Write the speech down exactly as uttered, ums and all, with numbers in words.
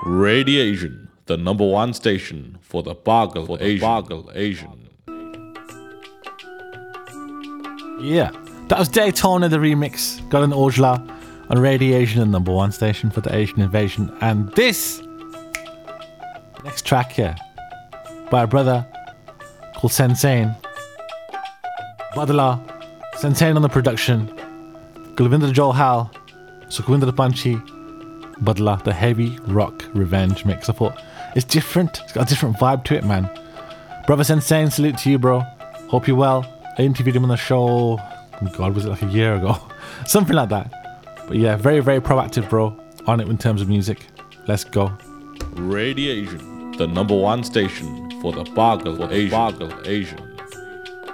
Radiation, the number one station for the Bargal for the Asian. Bargal Asian. Yeah, that was Daytona, the remix. Got an Ojla on Radiation, the number one station for the Asian invasion. And this next track here by a brother called Sensane. Badala, Sensane on the production. Gulvinder Johal, Sukhwinder Panchi, Badla, the heavy rock revenge mix. I thought it's different. It's got a different vibe to it, man. Brother Sensane, salute to you, bro. Hope you're well. I interviewed him on the show. Oh God, was it like a year ago? Something like that. But yeah, very, very proactive, bro. On it in terms of music. Let's go. Radiation, the number one station for the Bargal Asian. Bargal Asian.